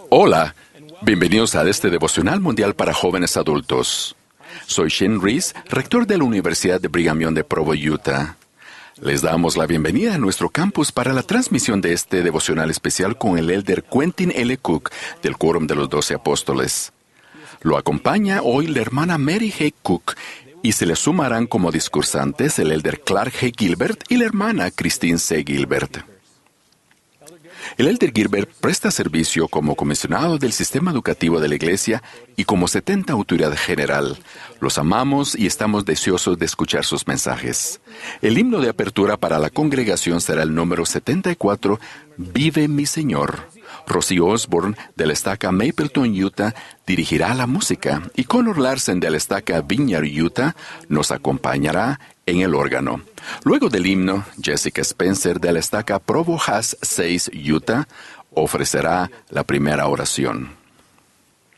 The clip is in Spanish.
Hola, bienvenidos a este devocional mundial para jóvenes adultos. Soy Shane Reese, rector de la Universidad de Brigham Young de Provo, Utah. Les damos la bienvenida a nuestro campus para la transmisión de este devocional especial con el elder Quentin L. Cook del Quórum de los 12 Apóstoles. Lo acompaña hoy la hermana Mary G. Cook y se le sumarán como discursantes el elder Clark G. Gilbert y la hermana Christine C. Gilbert. El elder Gilbert presta servicio como comisionado del sistema educativo de la Iglesia y como 70 autoridad general. Los amamos y estamos deseosos de escuchar sus mensajes. El himno de apertura para la congregación será el número 74, Vive mi Señor. Rosie Osborne, de la estaca Mapleton, Utah, dirigirá la música y Connor Larsen, de la estaca Vineyard, Utah, nos acompañará en el órgano. Luego del himno, Jessica Spencer, de la estaca Provo Haas 6, Utah, ofrecerá la primera oración.